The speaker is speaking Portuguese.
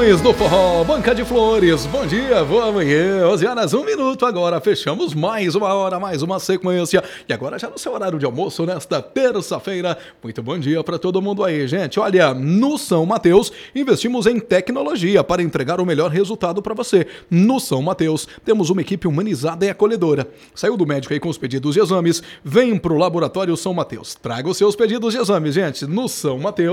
Campeões do Forró, Banca de Flores, bom dia, boa manhã, 11 horas, 1 minuto agora, fechamos mais uma hora, mais uma sequência, e agora já no seu horário de almoço, nesta terça-feira, muito bom dia pra todo mundo aí, gente. Olha, no São Mateus, investimos em tecnologia para entregar o melhor resultado pra você. No São Mateus, temos uma equipe humanizada e acolhedora. Saiu do médico aí com os pedidos de exames, vem pro Laboratório São Mateus. Traga os seus pedidos de exames, gente, no São Mateus.